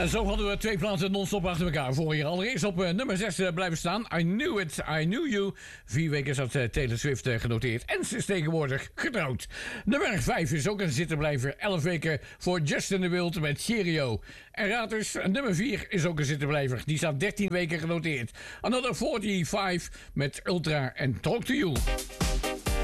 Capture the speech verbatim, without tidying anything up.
En zo hadden we twee plaatsen non-stop achter elkaar voor je. Allereerst op uh, nummer zes uh, blijven staan. I Knew It, I Knew You. Vier weken zat uh, Taylor Swift uh, genoteerd. En ze is tegenwoordig getrouwd. Nummer vijf is ook een zittenblijver. Elf weken voor Justin de Wild met Cheerio. En raad dus, nummer vier is ook een zittenblijver. Die staat dertien weken genoteerd. Another vijfenveertig met Ultra en Talk to You.